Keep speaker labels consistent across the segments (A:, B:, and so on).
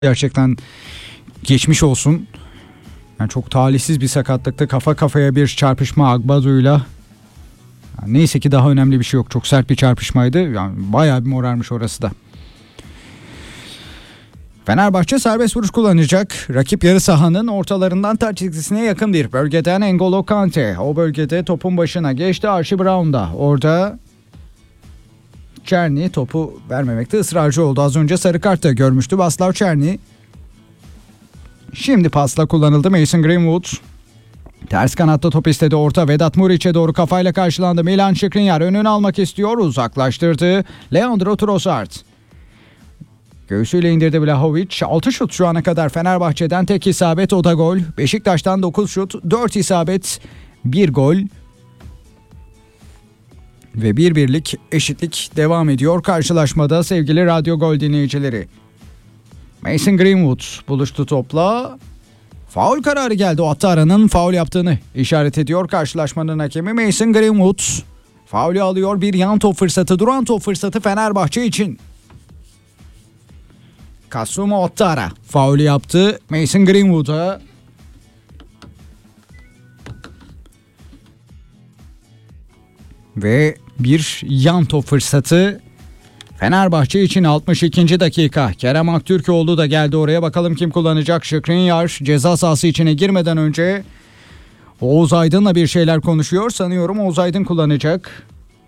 A: Gerçekten geçmiş olsun. Yani çok talihsiz bir sakatlıkta kafa kafaya bir çarpışma Agbadu'yla. Yani neyse ki daha önemli bir şey yok. Çok sert bir çarpışmaydı. Yani bayağı bir morarmış orası da. Fenerbahçe serbest vuruş kullanacak. Rakip yarı sahanın ortalarından taç çizgisine yakın bir bölgeden N'Golo Kante. O bölgede topun başına geçti. Archie Brown da orada. Czerny topu vermemekte ısrarcı oldu. Az önce sarı kart da görmüştü Václav Czerny. Şimdi pasla kullanıldı. Mason Greenwood ters kanatta top istedi. Orta Vedat Muriç'e doğru kafayla karşılandı. Milan Skriniar önünü almak istiyor. Uzaklaştırdı. Leandro Trossard göğsüyle indirdi Vlahovic. 6 şut şu ana kadar Fenerbahçe'den, tek isabet, o da gol. Beşiktaş'tan 9 şut 4 isabet 1 gol. Ve 1-1'lik eşitlik devam ediyor karşılaşmada sevgili Radyo Gol dinleyicileri. Mason Greenwood buluştu topla. Faul kararı geldi. Ouattara'nın faul yaptığını işaret ediyor karşılaşmanın hakemi. Mason Greenwood faulü alıyor. Bir yan top fırsatı, duran top fırsatı Fenerbahçe için. Kasuma Ouattara faulü yaptı Mason Greenwood'a. Ve bir yan top fırsatı Fenerbahçe için. 62. dakika. Kerem Aktürkoğlu da geldi oraya. Bakalım kim kullanacak? Skriniar ceza sahası içine girmeden önce Oğuz Aydın'la bir şeyler konuşuyor. Sanıyorum Oğuz Aydın kullanacak.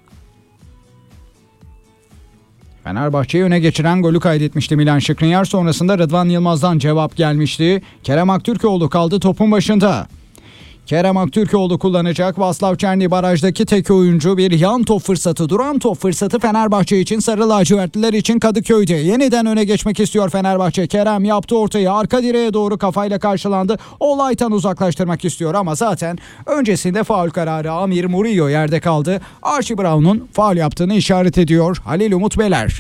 A: Fenerbahçe'yi öne geçiren golü kaydetmişti Milan Skriniar. Sonrasında Rıdvan Yılmaz'dan cevap gelmişti. Kerem Aktürkoğlu kaldı topun başında. Kerem Aktürkoğlu kullanacak. Václav Czerny barajdaki tek oyuncu. Bir yan top fırsatı, duran top fırsatı Fenerbahçe için, sarı lacivertliler için Kadıköy'de. Yeniden öne geçmek istiyor Fenerbahçe. Kerem yaptı ortayı, arka direğe doğru kafayla karşılandı. Olaytan uzaklaştırmak istiyor ama zaten öncesinde faul kararı. Amir Murillo yerde kaldı. Archie Brown'un faul yaptığını işaret ediyor Halil Umut Beler.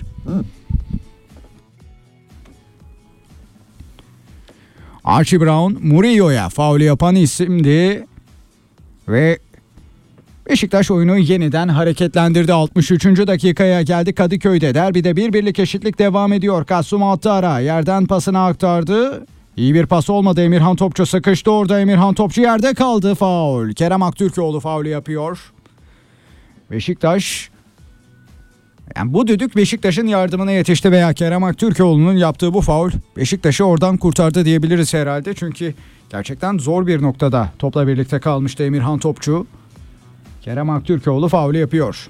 A: Archie Brown, Murillo'ya faulü yapan isimdi ve Beşiktaş oyunu yeniden hareketlendirdi. 63. dakikaya geldi Kadıköy'de. Derbide 1-1'lik eşitlik devam ediyor. Kasuma Ouattara yerden pasını aktardı. İyi bir pas olmadı. Emirhan Topçu sıkıştı orada. Emirhan Topçu yerde kaldı. Faul. Kerem Aktürkoğlu faulü yapıyor. Beşiktaş... Yani bu düdük Beşiktaş'ın yardımına yetişti veya Kerem Aktürkoğlu'nun yaptığı bu faul Beşiktaş'ı oradan kurtardı diyebiliriz herhalde. Çünkü gerçekten zor bir noktada topla birlikte kalmıştı Emirhan Topçu. Kerem Aktürkoğlu faulü yapıyor.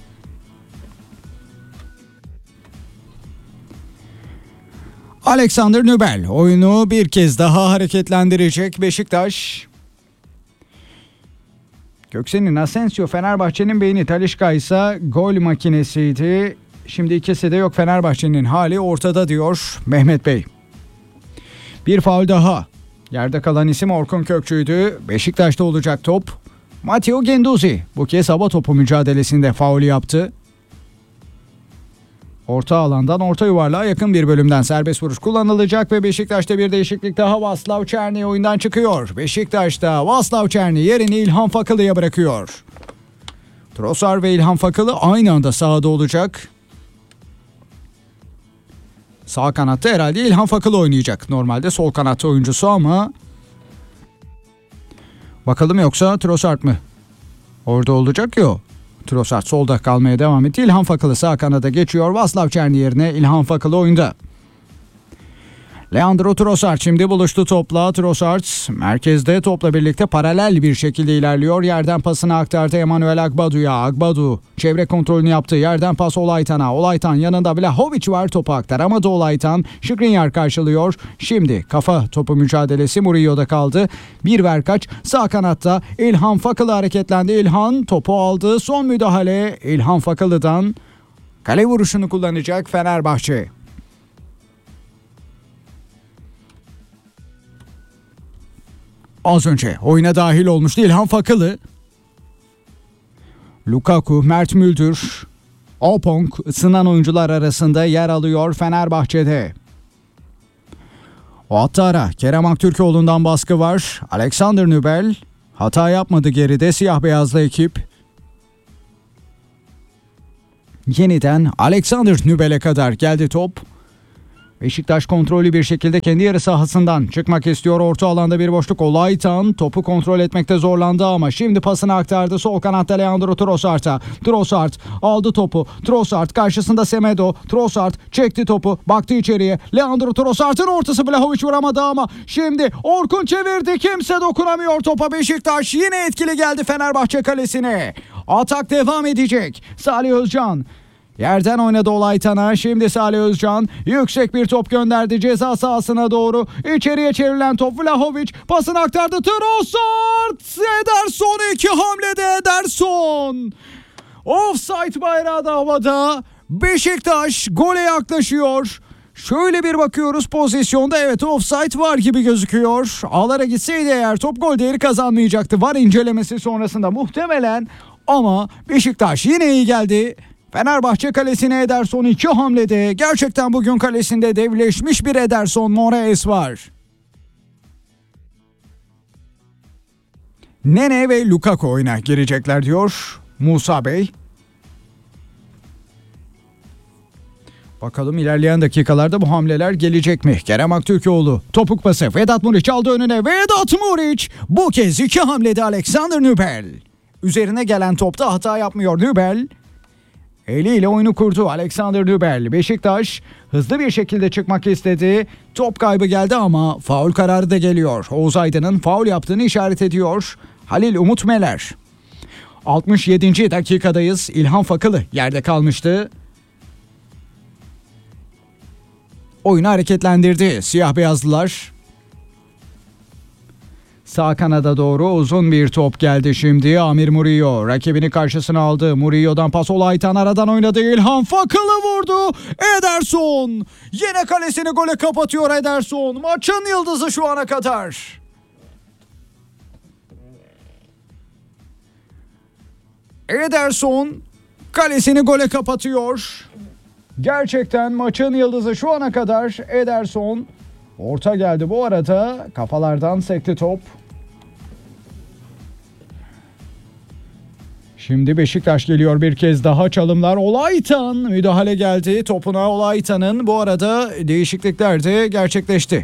A: Alexander Nübel oyunu bir kez daha hareketlendirecek Beşiktaş. Göksen'in Asensio Fenerbahçe'nin beyni, Talisca ise gol makinesiydi. Şimdi ikisi de yok, Fenerbahçe'nin hali ortada diyor Mehmet Bey. Bir faul daha. Yerde kalan isim Orkun Kökçü'ydü. Beşiktaş'ta olacak top. Matteo Guendouzi bu kez hava topu mücadelesinde faul yaptı. Orta alandan orta yuvarlığa yakın bir bölümden serbest vuruş kullanılacak ve Beşiktaş'ta bir değişiklik daha. Václav Czerny oyundan çıkıyor. Beşiktaş'ta Václav Czerny yerini İlhan Fakılı'ya bırakıyor. Trossard ve İlhan Fakılı aynı anda sahada olacak. Sağ kanatta herhalde İlhan Fakılı oynayacak. Normalde sol kanatta oyuncusu ama bakalım, yoksa Trossard mı orada olacak? Yok. Trossard solda kalmaya devam etti. İlhan Fakılı sağ kanada geçiyor. Václav Czerny yerine İlhan Fakılı oyunda. Leandro Trossard şimdi buluştu topla. Trossard merkezde topla birlikte paralel bir şekilde ilerliyor. Yerden pasını aktardı Emmanuel Agbadu'ya. Agbadu çevre kontrolünü yaptı. Yerden pas Olaytan'a. Olaytan yanında Vlahovic var, topu aktaramadı Olaytan. Skriniar karşılıyor. Şimdi kafa topu mücadelesi Murillo'da kaldı. Bir verkaç sağ kanatta İlhan Fakılı hareketlendi. İlhan topu aldı. Son müdahale İlhan Fakılı'dan. Kale vuruşunu kullanacak Fenerbahçe. Az önce oyuna dahil olmuştu İlhan Fakılı. Lukaku, Mert Müldür, Opong ısınan oyuncular arasında yer alıyor Fenerbahçe'de. Ouattara, Kerem Aktürkoğlu'ndan baskı var. Alexander Nübel hata yapmadı geride, siyah beyazlı ekip. Yeniden Alexander Nübel'e kadar geldi top. Beşiktaş kontrollü bir şekilde kendi yarı sahasından çıkmak istiyor. Orta alanda bir boşluk. Olaytan topu kontrol etmekte zorlandı ama şimdi pasını aktardı. Sol kanatta Leandro Trossard'a. Trossard aldı topu. Trossard karşısında Semedo. Trossard çekti topu. Baktı içeriye. Leandro Trossard'ın ortası, Vlahovic vuramadı ama şimdi Orkun çevirdi. Kimse dokunamıyor topa. Beşiktaş yine etkili geldi Fenerbahçe kalesine. Atak devam edecek. Salih Özcan yerden oynadı Olaytan'a. Şimdi Salih Özcan yüksek bir top gönderdi ceza sahasına doğru. İçeriye çevrilen top, Vlahovic pasını aktardı. Trossard, Ederson, 2 hamlede Ederson. Offside bayrağı da havada. Beşiktaş gole yaklaşıyor. Şöyle bir bakıyoruz pozisyonda, evet offside var gibi gözüküyor. Ağlara gitseydi eğer top gol değeri kazanmayacaktı. VAR incelemesi sonrasında muhtemelen, ama Beşiktaş yine iyi geldi. Fenerbahçe kalesine Ederson 2 hamlede. Gerçekten bugün kalesinde devleşmiş bir Ederson Moraes var. Nene ve Lukaku oyuna girecekler diyor Musa Bey. Bakalım ilerleyen dakikalarda bu hamleler gelecek mi? Kerem Aktürkoğlu topuk pası, Vedat Muriç aldı önüne. Vedat Muriç bu kez 2 hamlede Alexander Nübel. Üzerine gelen topta hata yapmıyor Nübel. Eliyle oyunu kurdu Alexander Nübel. Beşiktaş hızlı bir şekilde çıkmak istedi. Top kaybı geldi ama faul kararı da geliyor. Oğuz Aydın'ın faul yaptığını işaret ediyor Halil Umut Meler. 67. dakikadayız. İlhan Fakılı yerde kalmıştı. Oyunu hareketlendirdi siyah beyazlılar. Sağ kanada doğru uzun bir top geldi şimdi. Amir Murillo rakibini karşısına aldı. Murillo'dan pas, Olaytan aradan oynadı. İlhan Fakılı vurdu. Ederson yine kalesini gole kapatıyor Ederson. Maçın yıldızı şu ana kadar. Ederson kalesini gole kapatıyor. Gerçekten maçın yıldızı şu ana kadar Ederson. Orta geldi bu arada. Kafalardan sekti top. Şimdi Beşiktaş geliyor bir kez daha, çalımlar. Olaytan müdahale geldi topuna. Olaytan'ın bu arada değişiklikler de gerçekleşti.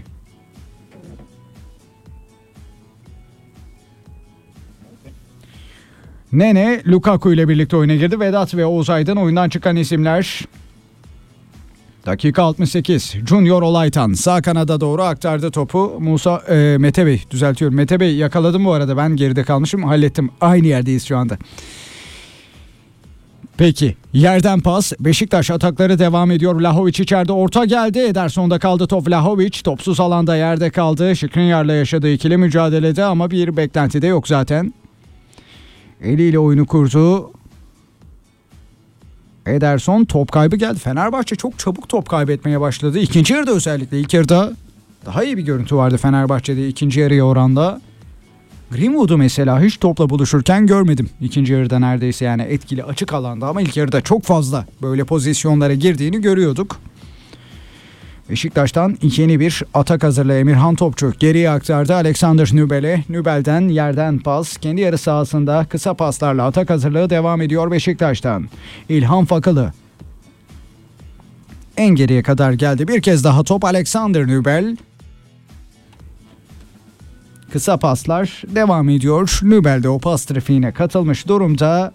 A: Nene Lukaku ile birlikte oyuna girdi. Vedat ve Oğuz Aydın oyundan çıkan isimler. Dakika 68. Junior Olaytan sağ kanada doğru aktardı topu. Mete Bey düzeltiyorum. Mete Bey yakaladım bu arada, ben geride kalmışım, hallettim. Aynı yerdeyiz şu anda. Peki yerden pas, Beşiktaş atakları devam ediyor. Vlahovic içeride, orta geldi. Ederson'da kaldı top. Vlahovic topsuz alanda yerde kaldı. Skriniar'la yaşadığı ikili mücadelede ama bir beklenti de yok zaten. Eliyle oyunu kurdu. Ederson, top kaybı geldi. Fenerbahçe çok çabuk top kaybetmeye başladı. İkinci yarıda özellikle. İlk yarıda daha iyi bir görüntü vardı Fenerbahçe'de ikinci yarıya oranda. Greenwood'u mesela hiç topla buluşurken görmedim. İkinci yarıda neredeyse, yani etkili açık alanda, ama ilk yarıda çok fazla böyle pozisyonlara girdiğini görüyorduk. Beşiktaş'tan yeni bir atak hazırla Emirhan Topçu. Geriye aktardı Alexander Nübel'e. Nübel'den yerden pas. Kendi yarı sahasında kısa paslarla atak hazırlığı devam ediyor Beşiktaş'tan. İlhan Fakılı en geriye kadar geldi. Bir kez daha top, Alexander Nübel. Kısa paslar devam ediyor. Nübel de o pas trafiğine katılmış durumda.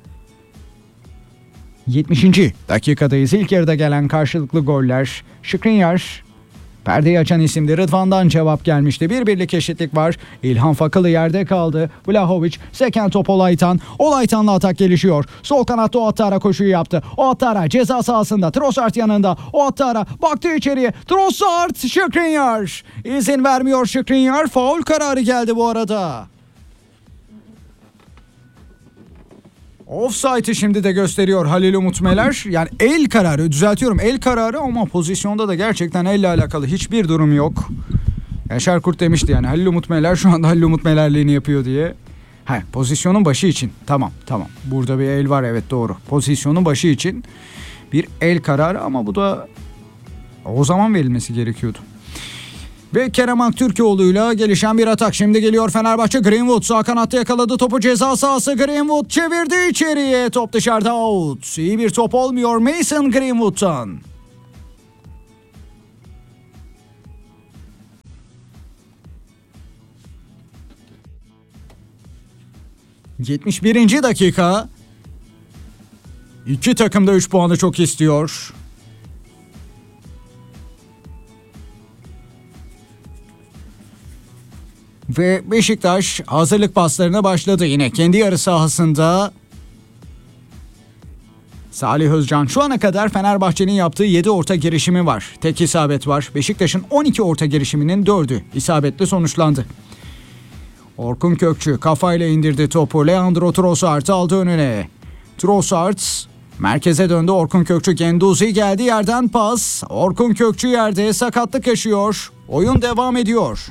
A: 70. dakikadayız. İlk yarıda gelen karşılıklı goller. Skriniar perdeyi açan isimdi. Rıdvan'dan cevap gelmişti. Bir birlik eşitlik var. İlhan Fakılı yerde kaldı. Vlahovic seken top Olaytan. Olaytan'la atak gelişiyor. Sol kanatta Ouattara koşuyu yaptı. Ouattara ceza sahasında. Trossard yanında. Ouattara baktı içeriye. Trossard, Skriniar izin vermiyor Skriniar. Faul kararı geldi bu arada. Offside'ı şimdi de gösteriyor Halil Umut Meler. Yani el kararı, düzeltiyorum, el kararı, ama pozisyonda da gerçekten elle alakalı hiçbir durum yok. Yaşar Kurt demişti yani Halil Umut Meler şu anda Halil Umut Melerliğini yapıyor diye. Pozisyonun başı için. Tamam. Burada bir el var, evet doğru. Pozisyonun başı için bir el kararı, ama bu da o zaman verilmesi gerekiyordu. Ve Kerem Aktürkoğlu'yla gelişen bir atak. Şimdi geliyor Fenerbahçe. Greenwood sağ kanatta yakaladı topu, ceza sahası. Greenwood çevirdi içeriye. Top dışarıda, out. İyi bir top olmuyor Mason Greenwood'tan. 71. dakika. İki takım da 3 puanı çok istiyor. Ve Beşiktaş hazırlık paslarına başladı yine kendi yarı sahasında. Salih Özcan şu ana kadar Fenerbahçe'nin yaptığı 7 orta girişimi var. Tek isabet var. Beşiktaş'ın 12 orta girişiminin 4'ü isabetli sonuçlandı. Orkun Kökçü kafayla indirdi topu. Leandro Trossard aldı önüne. Trossard merkeze döndü. Orkun Kökçü, Genduzi geldi yerden pas. Orkun Kökçü yerde, sakatlık yaşıyor. Oyun devam ediyor.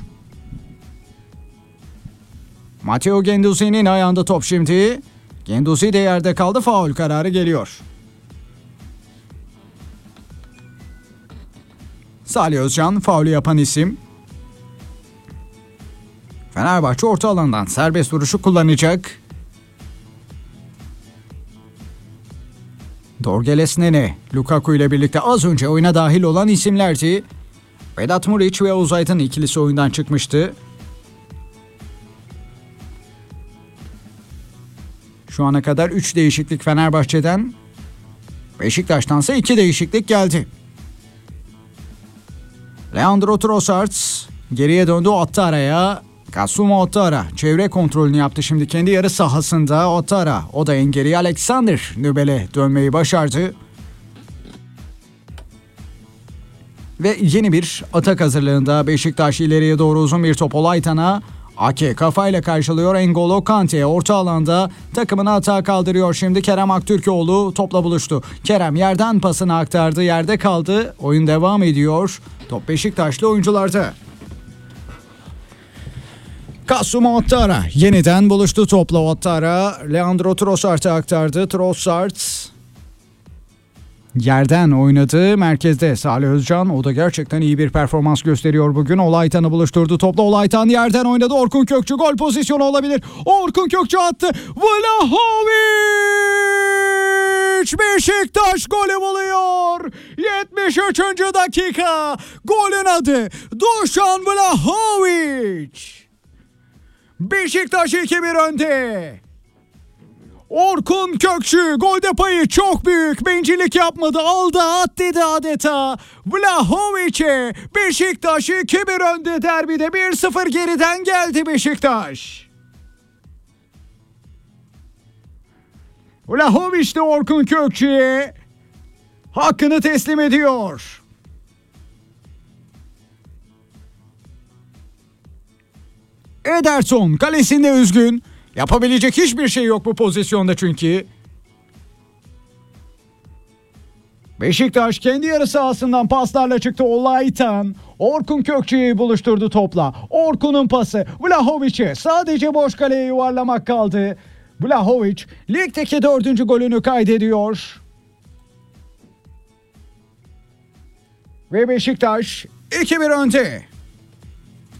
A: Matteo Genduzi'nin ayağında top şimdi. Genduzi de yerde kaldı. Faul kararı geliyor. Salih Özcan faulü yapan isim. Fenerbahçe orta alandan serbest vuruşu kullanacak. Dorgeles Nene, Lukaku ile birlikte az önce oyuna dahil olan isimlerdi. Vedat Muriç ve Oğuz Aydın ikilisi oyundan çıkmıştı. Şu ana kadar 3 değişiklik Fenerbahçe'den. Beşiktaş'tansa 2 değişiklik geldi. Leandro Trossard geriye döndü, attı araya. Kasuma Ouattara çevre kontrolünü yaptı şimdi kendi yarı sahasında. Ouattara, o da engeli. Alexander Nübel'e dönmeyi başardı. Ve yeni bir atak hazırlığında Beşiktaş, ileriye doğru uzun bir top Olaytan'a. Ake kafayla karşılıyor. N'Golo Kante orta alanda takımını atağa kaldırıyor şimdi. Kerem Aktürkoğlu topla buluştu. Kerem yerden pasını aktardı, yerde kaldı. Oyun devam ediyor. Top Beşiktaşlı oyuncularda. Kasuma Ouattara yeniden buluştu topla. Ouattara Leandro Trossard'a aktardı. Trossard yerden oynadı. Merkezde Salih Özcan, o da gerçekten iyi bir performans gösteriyor bugün. Olaytan'ı buluşturdu topla. Olaytan yerden oynadı. Orkun Kökçü gol pozisyonu olabilir. Orkun Kökçü attı. Vlahovic! Beşiktaş golü buluyor. 73. dakika. Golün adı Dušan Vlahovic. Beşiktaş 2-1 önde. Orkun Kökçü, golde payı çok büyük. Bencillik yapmadı, aldı at dedi adeta. Vlahovic'e Beşiktaş 2-1 önde derbide. 1-0 geriden geldi Beşiktaş. Vlahovic de Orkun Kökçü'ye hakkını teslim ediyor. Ederson kalesinde üzgün. Yapabilecek hiçbir şey yok bu pozisyonda çünkü. Beşiktaş kendi yarı sahasından paslarla çıktı. Olaytan Orkun Kökçü'yü buluşturdu topla. Orkun'un pası Vlahovic'e, sadece boş kaleye yuvarlamak kaldı. Vlahovic ligdeki 4. golünü kaydediyor. Ve Beşiktaş 2-1 önde.